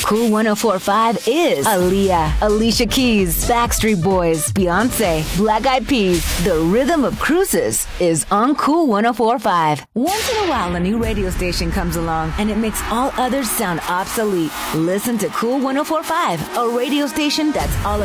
Cool 104.5 is Aaliyah, Alicia Keys, Backstreet Boys, Beyonce, Black Eyed Peas. The rhythm of cruises is on Cool 104.5. Once in a while, a new radio station comes along and it makes all others sound obsolete. Listen to Cool 104.5, a radio station that's all